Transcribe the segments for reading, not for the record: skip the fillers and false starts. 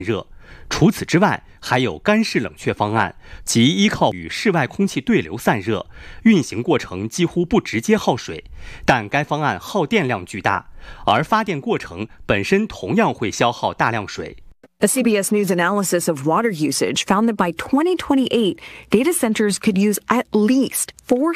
热。除此之外，还有干式冷却方案，即依靠与室外空气对流散热，运行过程几乎不直接耗水，但该方案耗电量巨大，而发电过程本身同样会消耗大量水。 A CBS News analysis of water usage found that by 2028, data centers could use at least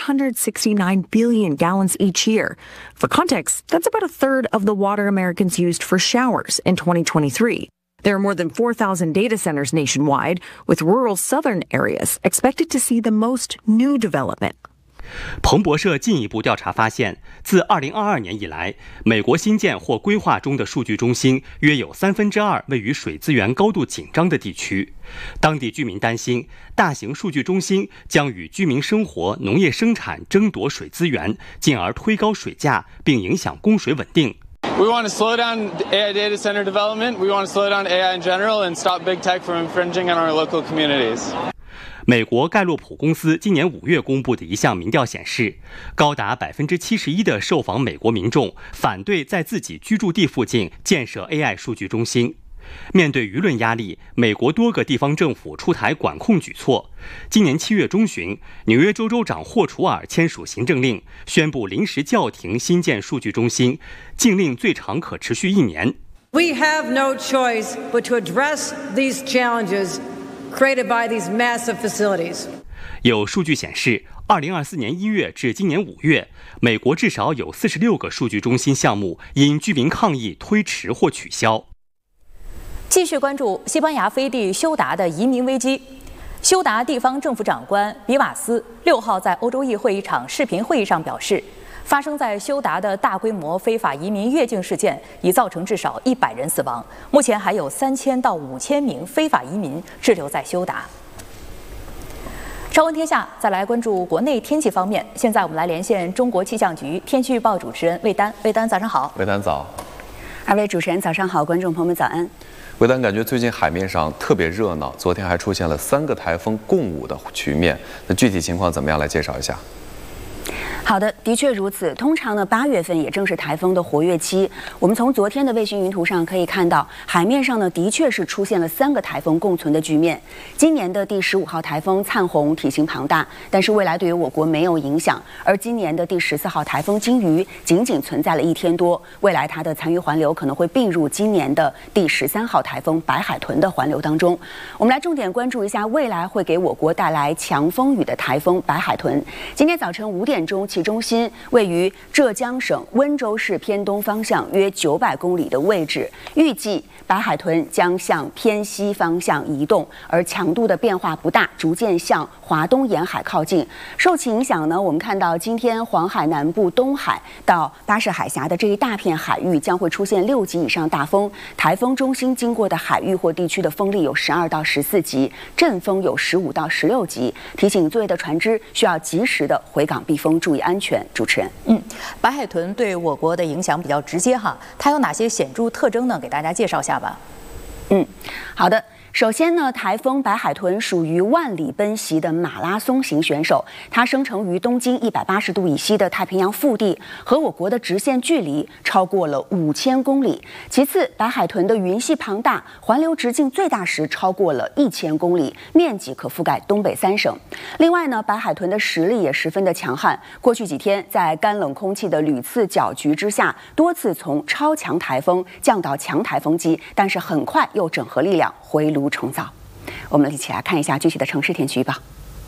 469 billion gallons each year. For context, that's about a third of the water Americans used for showers in 2023. There are more than 4,000 data centers nationwide, with rural southern areas expected to see the most new development. 彭博社进一步调查发现，自2022年以来，美国新建或规划中的数据中心约有2/3位于水资源高度紧张的地区。当地居民担心，大型数据中心将与居民生活、农业生产争夺水资源，进而推高水价，并影响供水稳定。 We want to slow down AI data center development. We want to slow down AI in general and stop big tech from infringing on our local communities. 美国盖洛普公司今年5月公布的一项民调显示，高达71%的受访美国民众反对在自己居住地附近建设 AI 数据中心。面对舆论压力，美国多个地方政府出台管控举措。今年7月中旬，纽约州州长霍楚尔签署行政令，宣布临时叫停新建数据中心，禁令最长可持续1年。 We have no choice but to address these challenges created by these massive facilities. 有数据显示，2024年1月至今年5月，美国至少有46个数据中心项目因居民抗议推迟或取消。 继续关注西班牙飞地休达的移民危机。休达地方政府长官比瓦斯6号在欧洲议会一场视频会议上表示，发生在休达的大规模非法移民越境事件已造成至少100人死亡，目前还有3000到5000名非法移民滞留在休达。朝闻天下，再来关注国内天气方面。现在我们来连线中国气象局天气预报主持人魏丹。魏丹，早上好。 魏丹早。 二位主持人早上好，观众朋友们早安。 魏丹，感觉最近海面上特别热闹，昨天还出现了3个台风共舞的局面，那具体情况怎么样？来介绍一下。 好的，的确如此。通常呢，8月份也正是台风的活跃期。我们从昨天的卫星云图上可以看到，海面上呢的确是出现了3个台风共存的局面。今年的第15号台风灿红体型庞大，但是未来对于我国没有影响。而今年的第14号台风金鱼仅存在了1天多，未来它的残余环流可能会并入今年的第13号台风白海豚的环流当中。我们来重点关注一下未来会给我国带来强风雨的台风白海豚。今天早晨5点钟。其中心位于浙江省温州市偏东方向约900公里的位置，预计白海豚将向偏西方向移动，而强度的变化不大，逐渐向华东沿海靠近。受其影响呢，我们看到今天黄海南部、东海到巴士海峡的这一大片海域将会出现6级以上大风，台风中心经过的海域或地区的风力有12到14级，阵风有15到16级。提醒作业的船只需要及时的回港避风，注意安全。主持人， 白海豚对我国的影响比较直接哈，它有哪些显著特征呢？给大家介绍一下吧。 好的。首先呢，台风白海豚属于万里奔袭的马拉松型选手，它生成于东经180度以西的太平洋腹地，和我国的直线距离超过了5000公里。其次，白海豚的云系庞大，环流直径最大时超过了1000公里，面积可覆盖东北3省。另外呢，白海豚的实力也十分的强悍，过去几天在干冷空气的屡次搅局之下，多次从超强台风降到强台风级，但是很快又整合力量回炉重造。我们一起来看一下具体的城市天气预报。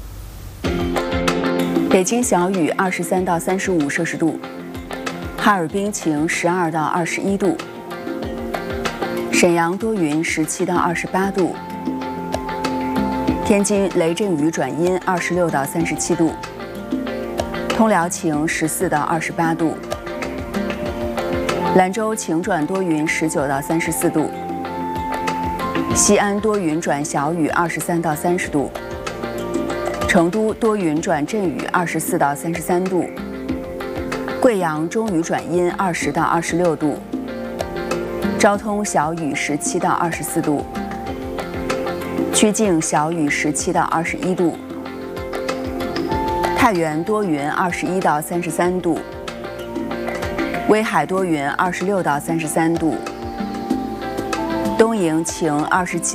北京小雨23到35摄氏度，哈尔滨晴12到21度，沈阳多云17到28度，天津雷阵雨转阴26到37度，通辽晴14到28度，兰州晴转多云19到34度，西安多云转小雨23到30度，成都多云转阵雨24到33度，贵阳中雨转阴20到26度，昭通小雨17到24度，曲靖小雨17到21度，太原多云21到33度，威海多云26到33度，东营晴27